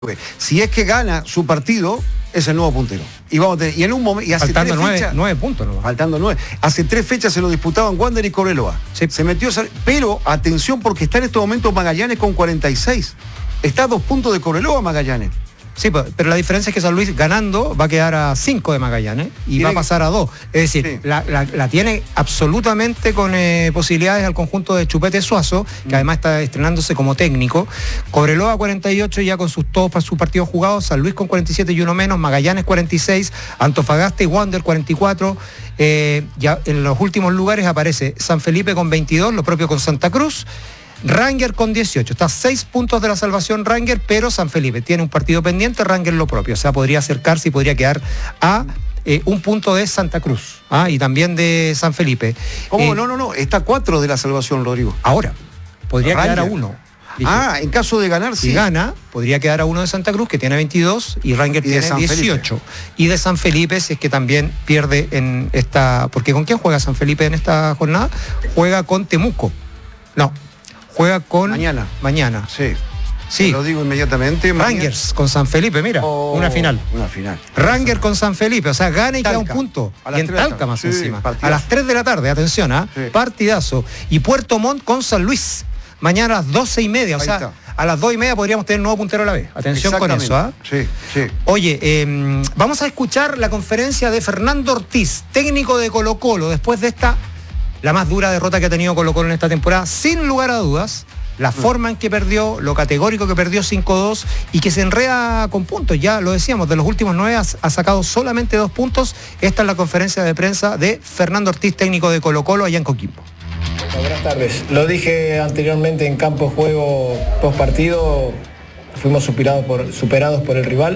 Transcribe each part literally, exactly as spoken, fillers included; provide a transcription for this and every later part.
Si es que gana su partido, es el nuevo puntero. Y vamos a tener, y en un momento, y hace faltando tres nueve, fechas, nueve puntos, ¿no? Faltando nueve. Hace tres fechas se lo disputaban Wander y Cobreloa. Sí. Se metió, pero atención porque está en estos momentos Magallanes con cuarenta y seis. Está a dos puntos de Cobreloa Magallanes. Sí, pero la diferencia es que San Luis ganando va a quedar a cinco de Magallanes y Tiene va a pasar a dos. Es decir, sí. la, la, la tiene absolutamente con eh, posibilidades al conjunto de Chupete Suazo, que mm. además está estrenándose como técnico. Cobreloa cuarenta y ocho ya con sus todos para sus partidos jugados, San Luis con cuarenta y siete y uno menos, Magallanes cuarenta y seis, Antofagasta y Wander cuarenta y cuatro. Eh, ya en los últimos lugares aparece San Felipe con veintidós, lo propio con Santa Cruz. Ranger con dieciocho, está a seis puntos de la salvación Ranger, pero San Felipe tiene un partido pendiente, Ranger lo propio, o sea, podría acercarse y podría quedar a eh, un punto de Santa Cruz, ¿ah? Y también de San Felipe. ¿Cómo? Eh, no, no, no, está a cuatro de la salvación, Rodrigo. Ahora, podría Ranger. quedar a uno. Dije. Ah, en caso de ganar, si sí. gana, podría quedar a uno de Santa Cruz, que tiene veintidós, y Ranger y de tiene San dieciocho. Felipe. Y de San Felipe, si es que también pierde en esta... Porque ¿con quién juega San Felipe en esta jornada? Juega con Temuco. No. Juega con... Mañana. Mañana. Sí. Sí. Te lo digo inmediatamente. Rangers mañana. con San Felipe, mira, oh, una final. Una final. Ranger con San Felipe, o sea, gana y Talca. Queda un punto. Y en Talca más sí, encima. Partidazo. A las tres de la tarde, atención, ¿ah? ¿eh? Sí. Partidazo. Y Puerto Montt con San Luis. Mañana a las doce y media, o sea, está. A las dos y media podríamos tener un nuevo puntero a la vez. Atención con eso, ¿ah? ¿eh? Sí, sí. Oye, eh, vamos a escuchar la conferencia de Fernando Ortiz, técnico de Colo-Colo, después de esta, la más dura derrota que ha tenido Colo-Colo en esta temporada, sin lugar a dudas. La forma en que perdió, lo categórico que perdió cinco dos y que se enreda con puntos, ya lo decíamos, de los últimos nueve ha, ha sacado solamente dos puntos. Esta es la conferencia de prensa de Fernando Ortiz, técnico de Colo-Colo allá en Coquimbo. Buenas tardes. Lo dije anteriormente en campo de juego post partido, fuimos superados por, superados por el rival.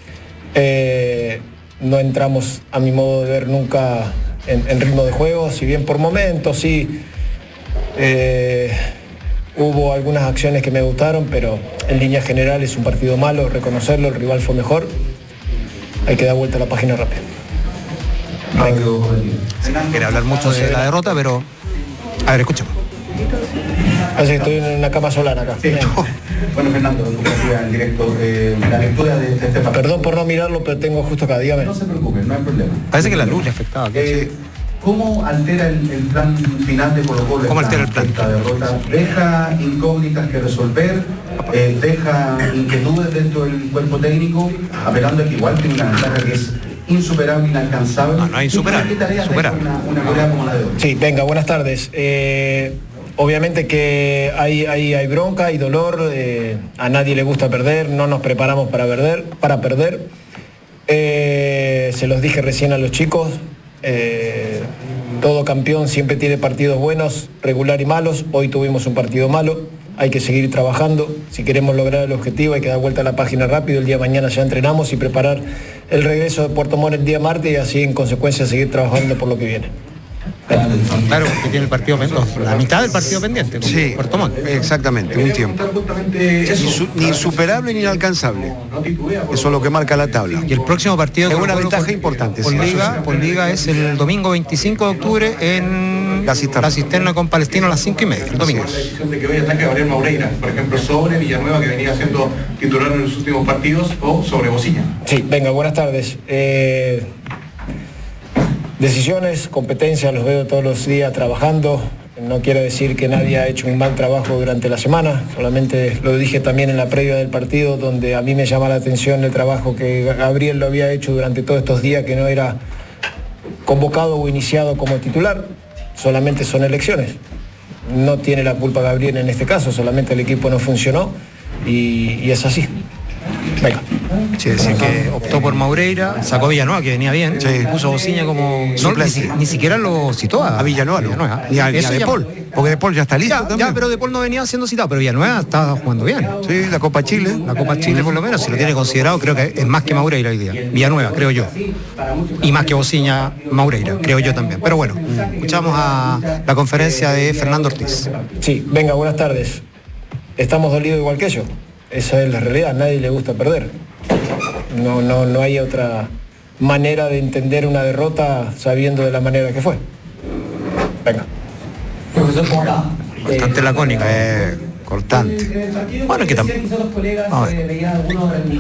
Eh, no entramos, a mi modo de ver, nunca en, en ritmo de juego, si bien por momentos sí. Eh, Hubo algunas acciones que me gustaron, pero en línea general es un partido malo, reconocerlo, el rival fue mejor. Hay que dar vuelta a la página rápido. Sí, quiere hablar mucho de la derrota, pero... A ver, escúchame. Así que estoy en una cama solar acá. Sí. Bueno, Fernando, en directo, eh, la lectura de este partido. Perdón por no mirarlo, pero tengo justo acá, dígame. No se preocupe, no hay problema. Parece que la luz le afectaba. Eh, ¿Cómo altera el, el plan final de Colo-Colo? ¿Cómo altera el plan? Esta derrota deja incógnitas que resolver, eh, deja inquietudes dentro del cuerpo técnico, apelando a que igual tiene una ventaja que es insuperable, inalcanzable. No, no es insuperable. ¿Qué tareas Superable. deja una, una pelea como la de hoy? Sí, venga, buenas tardes. Eh, obviamente que hay, hay, hay bronca, hay dolor, eh, a nadie le gusta perder, no nos preparamos para perder. Para perder. Eh, se los dije recién a los chicos. Eh, todo campeón siempre tiene partidos buenos, regular y malos. Hoy tuvimos un partido malo, hay que seguir trabajando. Si queremos lograr el objetivo hay que dar vuelta a la página rápido. El día de mañana ya entrenamos y preparar el regreso de Puerto Montt el día martes y así en consecuencia seguir trabajando por lo que viene. Claro, porque tiene el partido pendiente, la mitad del partido pendiente. Sí, Puerto Montt. Exactamente, un tiempo. Ni, su, ni insuperable ni inalcanzable. Eso es lo que marca la tabla. Y el próximo partido es una Colo-Colo ventaja por, importante. Por, sí, Liga, por Liga es el domingo veinticinco de octubre en la cisterna, la cisterna con Palestino a las cinco y media. El domingo. La decisión de que hoy ataque a Gabriel Maureira, por ejemplo, sobre Villanueva, que venía siendo titular en los últimos partidos, o sobre Bocilla. Sí, venga, buenas tardes. Eh... Decisiones, competencias, los veo todos los días trabajando. No quiere decir que nadie ha hecho un mal trabajo durante la semana, solamente lo dije también en la previa del partido, donde a mí me llama la atención el trabajo que Gabriel lo había hecho durante todos estos días, que no era convocado o iniciado como titular, solamente son elecciones. No tiene la culpa Gabriel en este caso, solamente el equipo no funcionó y, y es así. Venga. Sí, decir que optó por Maureira, sacó a Villanueva, que venía bien, sí. Puso a Bocilla como... No, ni, ni siquiera lo citó a, a Villanueva, no. Villanueva. Ni a, ni a De Paul, porque De Paul ya está listo ya, también. Ya, pero De Paul no venía siendo citado, pero Villanueva estaba jugando bien. Sí, la Copa Chile. La Copa Chile por lo menos, si lo tiene considerado, creo que es más que Maureira hoy día. Villanueva, creo yo. Y más que Bocilla, Maureira, creo yo también. Pero bueno, escuchamos a la conferencia de Fernando Ortiz. Sí, venga, buenas tardes. Estamos dolidos igual que ellos. Esa es la realidad, a nadie le gusta perder. No, no, no hay otra manera de entender una derrota sabiendo de la manera que fue. Venga. Bastante lacónica. Eh, Importante. Bueno, que tampoco. Vamos a ver.